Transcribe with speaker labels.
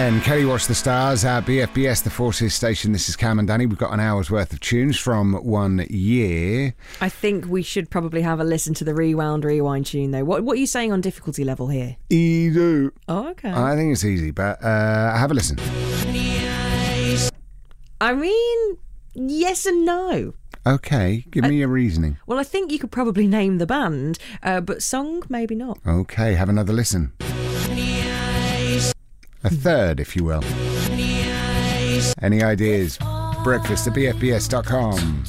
Speaker 1: 10. Kelly Watch the Stars at BFBS, the Forces station. This is Cam and Danny. We've got an hour's worth of tunes from 1 year.
Speaker 2: I think we should probably have a listen to the rewind tune, though. What are you saying on difficulty level here?
Speaker 1: Easy.
Speaker 2: Oh, okay.
Speaker 1: I think it's easy, but have a listen.
Speaker 2: I mean, yes and no.
Speaker 1: Okay, give me your reasoning.
Speaker 2: Well, I think you could probably name the band, but song, maybe not.
Speaker 1: Okay, have another listen. A third, if you will. Any ideas? Breakfast at bfbs.com.